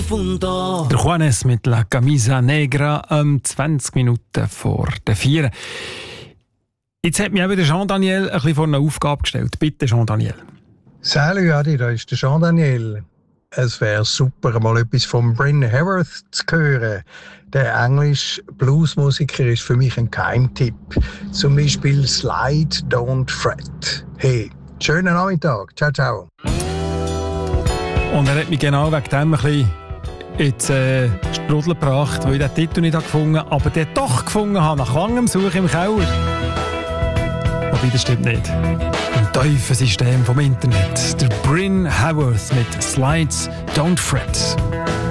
profundo. Der Juanes mit La Camisa Negra 20 Minuten vor der 4. Jetzt hat mich eben der Jean-Daniel ein bisschen vor eine Aufgabe gestellt. Bitte, Jean-Daniel. Salut Adi, da ist der Jean-Daniel. Es wäre super, mal etwas von Bryn Haworth zu hören. Der englische Bluesmusiker ist für mich ein Geheimtipp. Zum Beispiel Slide, Don't Fret. Hey, schönen Nachmittag. Ciao, ciao. Und er hat mich genau wegen dem ein bisschen ins Strudel gebracht, weil ich den Titel nicht gefunden habe, aber den doch gefunden habe, nach langem Suchen im Keller. Wobei, das stimmt nicht. Im tiefen System vom Internet. Der Bryn Haworth mit Slides Don't Fret.